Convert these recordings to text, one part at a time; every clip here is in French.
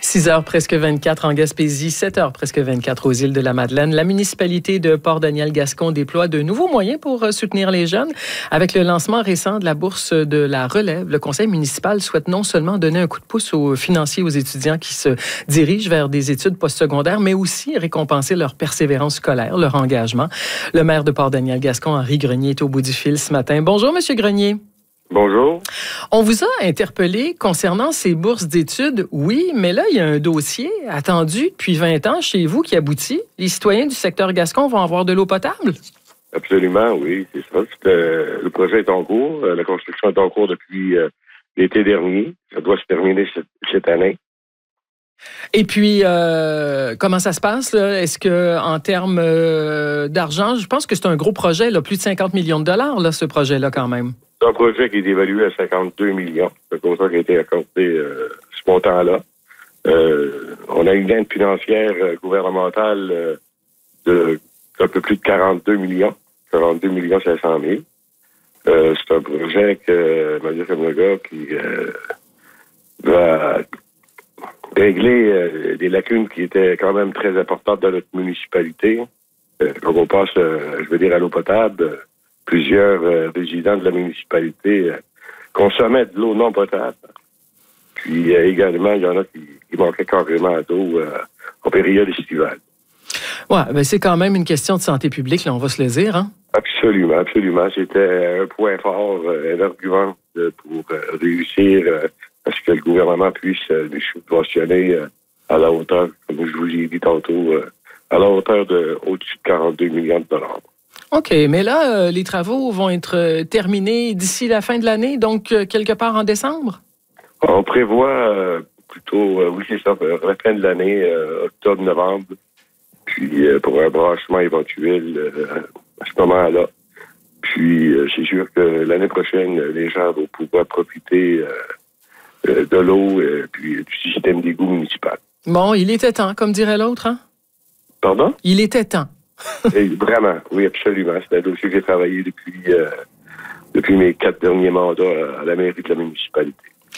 6h presque 24 en Gaspésie, 7h presque 24 aux îles de la Madeleine. La municipalité de Port-Daniel-Gascon déploie de nouveaux moyens pour soutenir les jeunes. Avec le lancement récent de la bourse de la relève, le conseil municipal souhaite non seulement donner un coup de pouce aux financiers aux étudiants qui se dirigent vers des études postsecondaires, mais aussi récompenser leur persévérance scolaire, leur engagement. Le maire de Port-Daniel-Gascon, Henri Grenier, est au bout du fil ce matin. Bonjour, Monsieur Grenier. Bonjour. On vous a interpellé concernant ces bourses d'études, oui, mais là, il y a un dossier attendu depuis 20 ans chez vous qui aboutit. Les citoyens du secteur gascon vont avoir de l'eau potable? Absolument, oui, c'est ça. Le projet est en cours. La construction est en cours depuis l'été dernier. Ça doit se terminer cette année. Et puis, comment ça se passe, là? Est-ce que, en termes d'argent, je pense que c'est un gros projet, là, plus de 50 millions de dollars, là, ce projet-là, quand même. C'est un projet qui est évalué à 52 millions. C'est comme ça qui a été accordé ce montant-là. On a une aide financière gouvernementale d'un peu plus de 42 millions. 42 millions 500 000. C'est un projet que Maria Kamnaga qui va régler des lacunes qui étaient quand même très importantes dans notre municipalité. Quand on passe, à l'eau potable, plusieurs résidents de la municipalité consommaient de l'eau non potable. Puis également, il y en a qui manquaient carrément d'eau en période estivale. Oui, ben c'est quand même une question de santé publique, là, on va se le dire, hein? Absolument, absolument. C'était un point fort, un argument pour réussir à ce que le gouvernement puisse nous subventionner à la hauteur, comme je vous l'ai dit tantôt, à la hauteur de au-dessus de 42 millions de dollars. OK, mais là, les travaux vont être terminés d'ici la fin de l'année, donc quelque part en décembre? On prévoit plutôt, oui, c'est ça, la fin de l'année, octobre-novembre, puis pour un branchement éventuel à ce moment-là. Puis c'est sûr que l'année prochaine, les gens vont pouvoir profiter de l'eau puis du système d'égout municipal. Bon, il était temps, comme dirait l'autre, hein? Pardon? Il était temps. Vraiment, oui, absolument. C'est un dossier que j'ai travaillé depuis mes 4 derniers mandats à la mairie de la municipalité.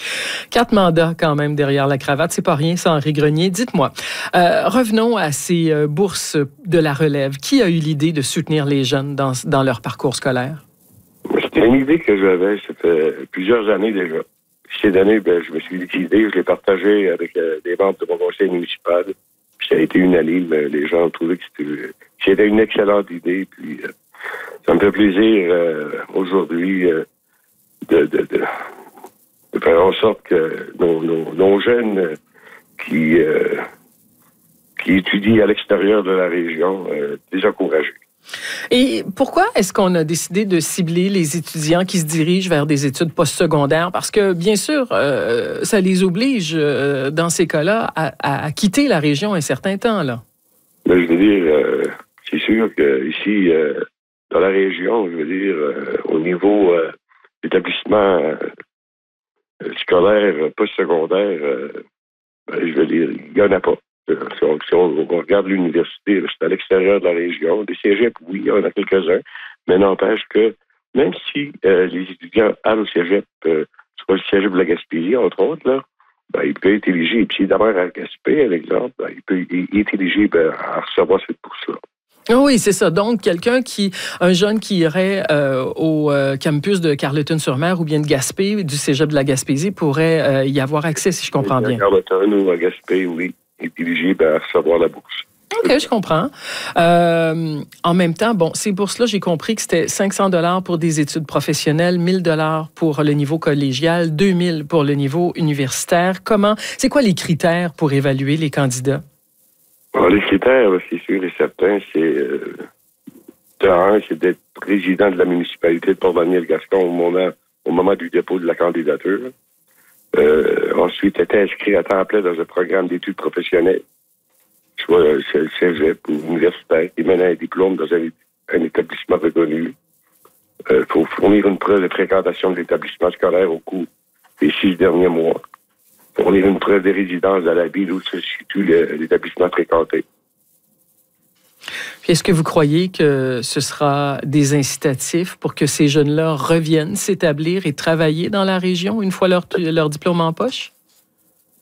4 mandats quand même derrière la cravate, c'est pas rien, ça, Henri Grenier. Dites-moi, revenons à ces bourses de la relève. Qui a eu l'idée de soutenir les jeunes dans leur parcours scolaire? C'était une idée que j'avais, ça fait plusieurs années déjà. Cette année, je me suis décidé, je l'ai partagé avec des membres de mon conseil municipal. Puis ça a été unanime. Les gens ont trouvé que c'était une excellente idée. Puis ça me fait plaisir aujourd'hui de faire en sorte que nos jeunes qui étudient à l'extérieur de la région, les encourager. Et pourquoi est-ce qu'on a décidé de cibler les étudiants qui se dirigent vers des études postsecondaires? Parce que, bien sûr, ça les oblige, dans ces cas-là, à quitter la région un certain temps, là. Je veux dire, c'est sûr qu'ici, dans la région, au niveau d'établissement scolaire, postsecondaire, il n'y en a pas. Si on regarde l'université, c'est à l'extérieur de la région. Des cégeps, oui, il y en a quelques-uns, mais n'empêche que même si les étudiants allent au cégep, soit le cégep de la Gaspésie, entre autres, là, il peut être éligible. Si d'abord à Gaspé, à l'exemple, il est éligible à recevoir cette bourse-là. Oui, c'est ça. Donc, un jeune qui irait au campus de Carleton-sur-Mer ou bien de Gaspé, du cégep de la Gaspésie, pourrait y avoir accès, si je comprends bien. À Carleton ou à Gaspé, oui, est éligible à recevoir la bourse. OK, je comprends. En même temps, ces bourses-là, j'ai compris que c'était 500 $ pour des études professionnelles, 1 000 $ pour le niveau collégial, 2 000 pour le niveau universitaire. C'est quoi les critères pour évaluer les candidats? Alors, les critères, c'est sûr et certain, c'est c'est d'être président de la municipalité de Port-Daniel-Gascon au moment du dépôt de la candidature. Ensuite, être inscrit à temps plein dans un programme d'études professionnelles, soit le cégep ou universitaire, qui mène à un diplôme dans un établissement reconnu. Il faut fournir une preuve de fréquentation de l'établissement scolaire au cours des 6 derniers mois. Fournir une preuve de résidence dans la ville où se situe l'établissement fréquenté. Puis est-ce que vous croyez que ce sera des incitatifs pour que ces jeunes-là reviennent s'établir et travailler dans la région une fois leur diplôme en poche?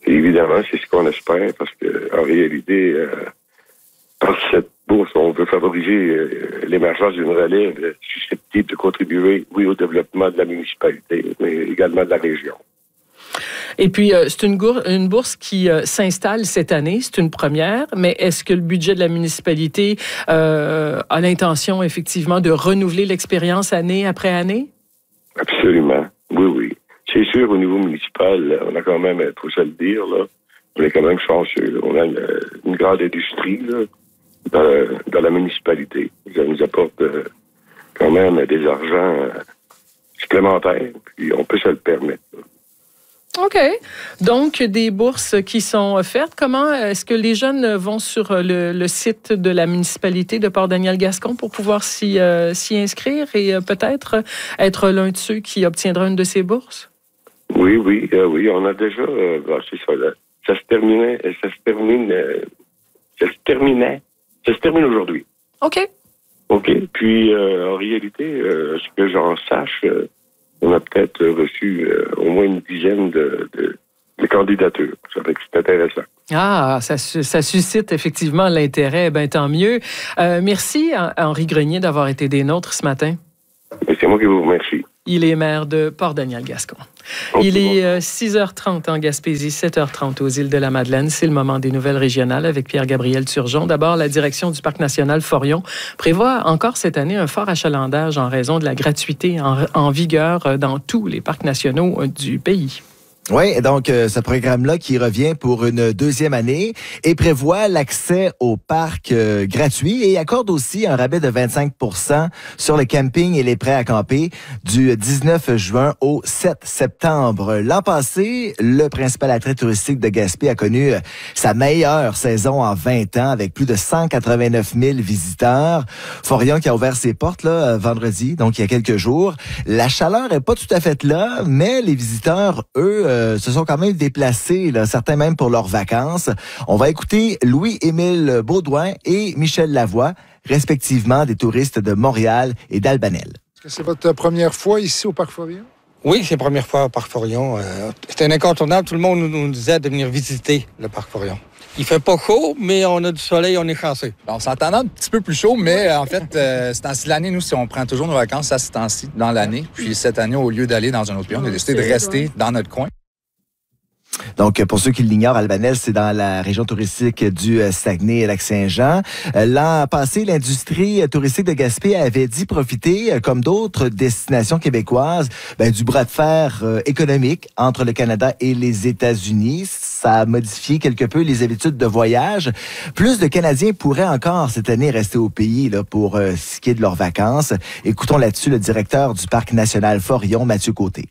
Et évidemment, c'est ce qu'on espère, parce que en réalité, par cette bourse, on veut favoriser l'émergence d'une relève susceptible de contribuer, oui, au développement de la municipalité, mais également de la région. Et puis, c'est une bourse qui s'installe cette année. C'est une première, mais est-ce que le budget de la municipalité a l'intention, effectivement, de renouveler l'expérience année après année? Absolument. Oui. C'est sûr, au niveau municipal, on a quand même, il faut se le dire, là, on est quand même chanceux. On a une grande industrie là, dans la municipalité. Ça nous apporte quand même des argents supplémentaires, puis on peut se le permettre. OK. Donc, des bourses qui sont offertes. Comment est-ce que les jeunes vont sur le site de la municipalité de Port-Daniel-Gascon pour pouvoir s'y inscrire et peut-être être l'un de ceux qui obtiendra une de ces bourses? Oui, on a déjà... c'est ça, là. Ça se termine aujourd'hui. OK. Puis, en réalité, ce que j'en sache... on a peut-être reçu au moins une dizaine de candidatures. Ça fait que c'est intéressant. Ah, ça suscite effectivement l'intérêt. Ben, tant mieux. Merci, Henri Grenier, d'avoir été des nôtres ce matin. Et c'est moi qui vous remercie. Il est maire de Port-Daniel-Gascon. Il est 6h30 en Gaspésie, 7h30 aux îles de la Madeleine. C'est le moment des nouvelles régionales avec Pierre-Gabriel Turgeon. D'abord, la direction du Parc national Forillon prévoit encore cette année un fort achalandage en raison de la gratuité en vigueur dans tous les parcs nationaux du pays. Oui, donc ce programme-là qui revient pour une deuxième année et prévoit l'accès au parc gratuit et accorde aussi un rabais de 25 % sur le camping et les prêts à camper du 19 juin au 7 septembre. L'an passé, le principal attrait touristique de Gaspé a connu sa meilleure saison en 20 ans avec plus de 189 000 visiteurs. Forillon qui a ouvert ses portes là vendredi, donc il y a quelques jours. La chaleur est pas tout à fait là, mais les visiteurs, eux, se sont quand même déplacés, là, certains même pour leurs vacances. On va écouter Louis-Émile Baudouin et Michel Lavoie, respectivement des touristes de Montréal et d'Albanel. Est-ce que c'est votre première fois ici au Parc Forillon? Oui, c'est la première fois au Parc Forillon. C'était un incontournable. Tout le monde nous disait de venir visiter le Parc Forillon. Il fait pas chaud, mais on a du soleil, on est chanceux. On s'entend un petit peu plus chaud, mais en fait, ce temps-ci de l'année, nous, si on prend toujours nos vacances à ce temps-ci dans l'année, puis cette année, au lieu d'aller dans un autre pays, on a décidé de rester dans notre coin. Donc, pour ceux qui l'ignorent, Albanel, c'est dans la région touristique du Saguenay et Lac-Saint-Jean. L'an passé, l'industrie touristique de Gaspé avait dit profiter, comme d'autres destinations québécoises, du bras de fer économique entre le Canada et les États-Unis. Ça a modifié quelque peu les habitudes de voyage. Plus de Canadiens pourraient encore cette année rester au pays là, pour ce qui est de leurs vacances. Écoutons là-dessus le directeur du Parc national Forillon, Mathieu Côté.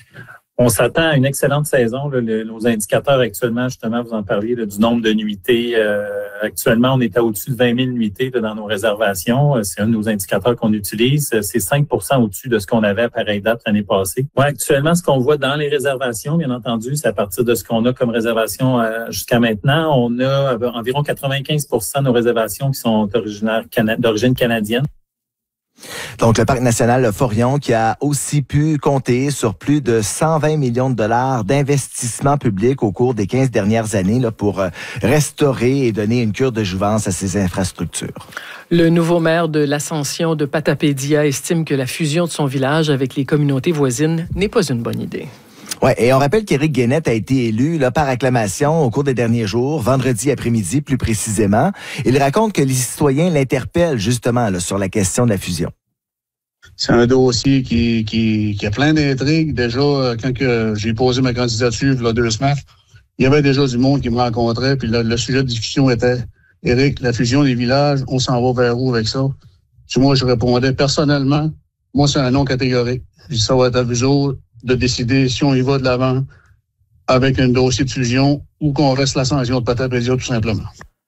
On s'attend à une excellente saison. Là, nos indicateurs actuellement, justement, vous en parliez là, du nombre de nuitées. Actuellement, on est à au-dessus de 20 000 nuitées là, dans nos réservations. C'est un de nos indicateurs qu'on utilise. C'est 5 % au-dessus de ce qu'on avait à pareille date l'année passée. Ouais, actuellement, ce qu'on voit dans les réservations, bien entendu, c'est à partir de ce qu'on a comme réservation jusqu'à maintenant. On a environ 95 % de nos réservations qui sont d'origine canadienne. Donc, le Parc national Forillon qui a aussi pu compter sur plus de 120 millions de dollars d'investissement public au cours des 15 dernières années là, pour restaurer et donner une cure de jouvence à ces infrastructures. Le nouveau maire de l'Ascension de Patapédia estime que la fusion de son village avec les communautés voisines n'est pas une bonne idée. Ouais, et on rappelle qu'Éric Guénette a été élu là, par acclamation au cours des derniers jours, vendredi après-midi plus précisément. Il raconte que les citoyens l'interpellent justement là, sur la question de la fusion. C'est un dossier qui a plein d'intrigues. Déjà, quand j'ai posé ma candidature il y a 2 semaines, il y avait déjà du monde qui me rencontrait. Puis le sujet de discussion était, Éric, la fusion des villages, on s'en va vers où avec ça? Puis moi, je répondais personnellement, moi, c'est un non catégorique. Je dis, ça va être à vous autres de décider si on y va de l'avant avec un dossier de fusion ou qu'on reste l'Ascension de Patapédia tout simplement.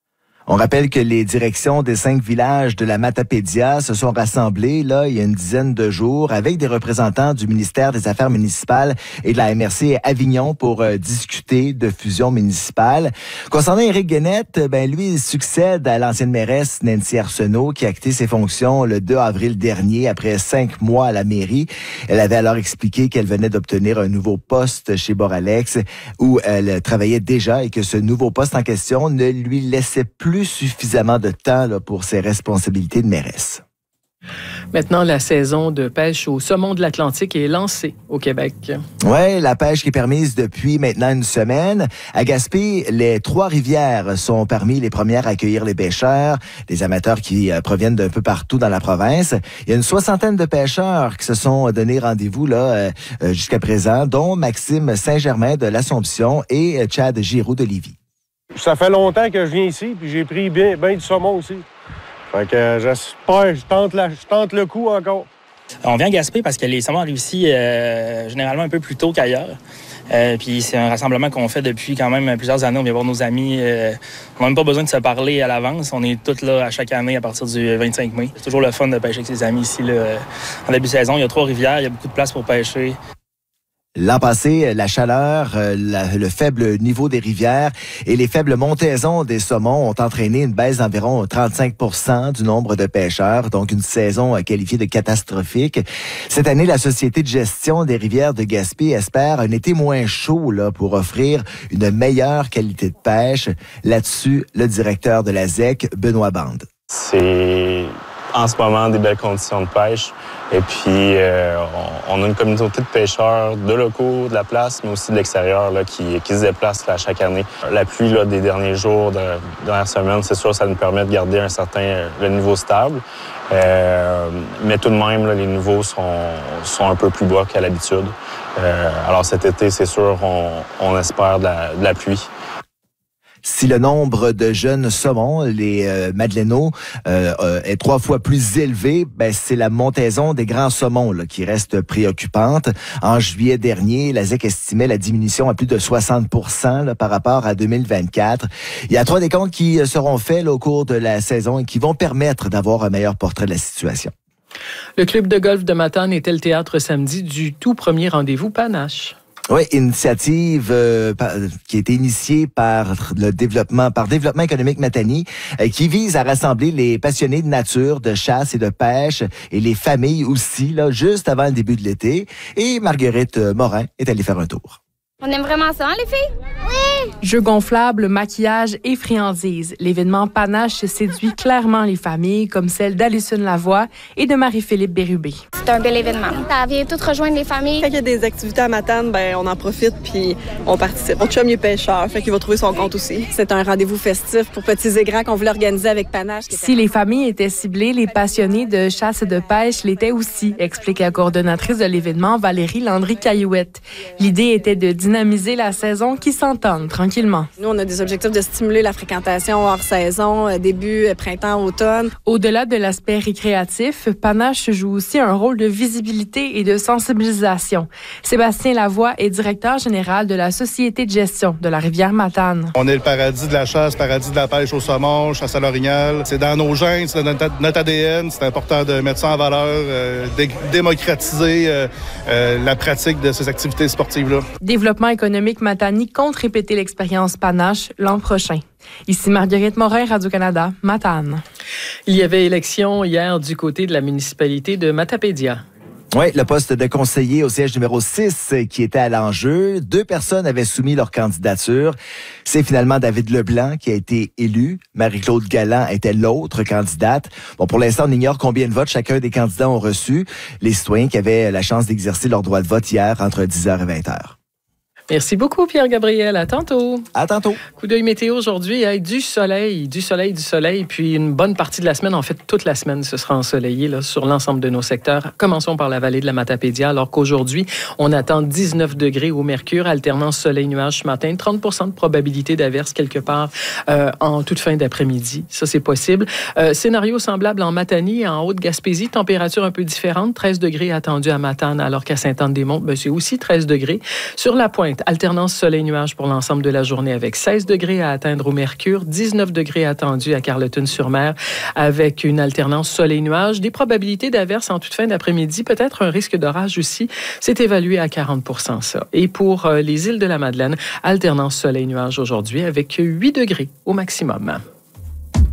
On rappelle que les directions des 5 villages de la Matapédia se sont rassemblées là il y a une dizaine de jours avec des représentants du ministère des Affaires municipales et de la MRC Avignon pour discuter de fusion municipale. Concernant Éric Guénette, lui, il succède à l'ancienne mairesse Nancy Arsenault qui a quitté ses fonctions le 2 avril dernier après 5 mois à la mairie. Elle avait alors expliqué qu'elle venait d'obtenir un nouveau poste chez Boralex où elle travaillait déjà et que ce nouveau poste en question ne lui laissait plus suffisamment de temps là, pour ses responsabilités de mairesse. Maintenant, la saison de pêche au saumon de l'Atlantique est lancée au Québec. Oui, la pêche qui est permise depuis maintenant une semaine. À Gaspé, les 3 rivières sont parmi les premières à accueillir les pêcheurs, des amateurs qui proviennent d'un peu partout dans la province. Il y a une 60aine de pêcheurs qui se sont donné rendez-vous là jusqu'à présent, dont Maxime Saint-Germain de l'Assomption et Chad Giroux de Lévis. Ça fait longtemps que je viens ici, puis j'ai pris bien du saumon aussi. Fait que j'espère, je tente le coup encore. On vient à Gaspé parce que les saumons arrivent ici généralement un peu plus tôt qu'ailleurs. Puis c'est un rassemblement qu'on fait depuis quand même plusieurs années. On vient voir nos amis. On n'a même pas besoin de se parler à l'avance. On est tous là à chaque année à partir du 25 mai. C'est toujours le fun de pêcher avec ses amis ici. Là. En début de saison, il y a 3 rivières, il y a beaucoup de place pour pêcher. L'an passé, la chaleur, le faible niveau des rivières et les faibles montaisons des saumons ont entraîné une baisse d'environ 35% du nombre de pêcheurs, donc une saison qualifiée de catastrophique. Cette année, la Société de gestion des rivières de Gaspé espère un été moins chaud là, pour offrir une meilleure qualité de pêche. Là-dessus, le directeur de la ZEC, Benoît Bande. C'est en ce moment des belles conditions de pêche. Et puis, on a une communauté de pêcheurs de locaux, de la place, mais aussi de l'extérieur là, qui se déplacent là, chaque année. La pluie là, des derniers jours, de dernière semaine, c'est sûr, ça nous permet de garder le niveau stable. Mais tout de même, là, les niveaux sont un peu plus bas qu'à l'habitude. Alors cet été, c'est sûr, on espère de la pluie. Si le nombre de jeunes saumons, les Madeleinots, est 3 fois plus élevé, c'est la montaison des grands saumons là, qui reste préoccupante. En juillet dernier, la ZEC estimait la diminution à plus de 60% là, par rapport à 2024. Il y a 3 décomptes qui seront faits là, au cours de la saison et qui vont permettre d'avoir un meilleur portrait de la situation. Le club de golf de Matane était le théâtre samedi du tout premier rendez-vous Panache. Oui, initiative qui a été initiée par Développement économique Matani, qui vise à rassembler les passionnés de nature, de chasse et de pêche, et les familles aussi, là, juste avant le début de l'été. Et Marguerite Morin est allée faire un tour. On aime vraiment ça, hein, les filles? Oui! Jeux gonflables, maquillage et friandises. L'événement Panache séduit clairement les familles, comme celle d'Alison Lavoie et de Marie-Philippe Bérubé. C'est un bel événement. Ça vient tout rejoindre les familles. Quand il y a des activités à Matane, on en profite puis on participe. Mon chum, il est pêcheur, fait qu'il va trouver son compte aussi. C'est un rendez-vous festif pour petits et grands qu'on voulait organiser avec Panache. Si les familles étaient ciblées, les passionnés de chasse et de pêche l'étaient aussi, explique la coordonnatrice de l'événement, Valérie Landry-Caillouette. L'idée était de dynamiser la saison qui s'entende tranquillement. Nous, on a des objectifs de stimuler la fréquentation hors saison, début printemps, automne. Au-delà de l'aspect récréatif, Panache joue aussi un rôle de visibilité et de sensibilisation. Sébastien Lavoie est directeur général de la Société de gestion de la rivière Matane. On est le paradis de la chasse, paradis de la pêche au saumon, chasse à l'orignal. C'est dans nos gènes, c'est dans notre ADN. C'est important de mettre ça en valeur, démocratiser la pratique de ces activités sportives-là. Développement économique Matani compte répéter l'expérience Panache l'an prochain. Ici Marguerite Morin, Radio-Canada, Matane. Il y avait élection hier du côté de la municipalité de Matapédia. Oui, le poste de conseiller au siège numéro 6 qui était à l'enjeu. 2 personnes avaient soumis leur candidature. C'est finalement David Leblanc qui a été élu. Marie-Claude Galland était l'autre candidate. Bon, pour l'instant, on ignore combien de votes chacun des candidats ont reçu. Les citoyens qui avaient la chance d'exercer leur droit de vote hier entre 10h et 20h. Merci beaucoup, Pierre-Gabriel. À tantôt. À tantôt. Coup d'œil météo aujourd'hui. Du soleil. Puis une bonne partie de la semaine, en fait, toute la semaine, ce sera ensoleillé là, sur l'ensemble de nos secteurs. Commençons par la vallée de la Matapédia, alors qu'aujourd'hui, on attend 19 degrés au mercure, alternance soleil-nuage ce matin, 30% de probabilité d'averse quelque part en toute fin d'après-midi. Ça, c'est possible. Scénario semblable en Matanie, en Haute-Gaspésie, température un peu différente, 13 degrés attendus à Matane, alors qu'à Sainte-Anne-des-Monts, c'est aussi 13 degrés. Sur la pointe, alternance soleil-nuage pour l'ensemble de la journée avec 16 degrés à atteindre au Mercure, 19 degrés attendus à Carleton-sur-Mer avec une alternance soleil-nuage. Des probabilités d'averses en toute fin d'après-midi, peut-être un risque d'orage aussi. C'est évalué à 40 % ça. Et pour les îles de la Madeleine, alternance soleil-nuage aujourd'hui avec 8 degrés au maximum.